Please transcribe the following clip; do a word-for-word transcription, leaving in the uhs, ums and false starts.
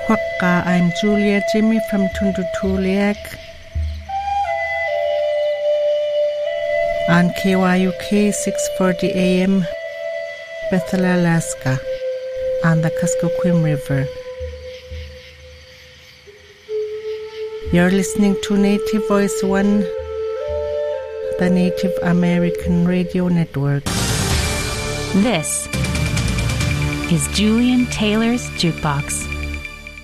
Kwakka, I'm Julia Jimmy from Tundutuliak on K Y U K six forty A M, Bethel, Alaska, on the Kuskokwim River. You're listening to Native Voice One, the Native American Radio Network. This is Julian Taylor's Jukebox.